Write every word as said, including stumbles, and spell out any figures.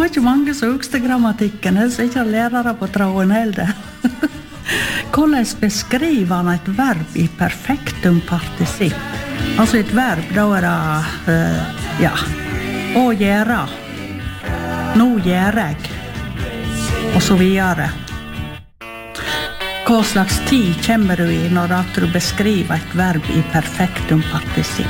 var ikke mange som husker grammatikken, ellers ikke lærere på tråden heller. Hvordan beskriver han et verb i perfektum partisipp? Altså et verb, da er det, uh, ja, å gjøre, nå gjør jeg, og så videre. Hva slags tid kommer du i når du beskriver et verb i perfektum partisipp?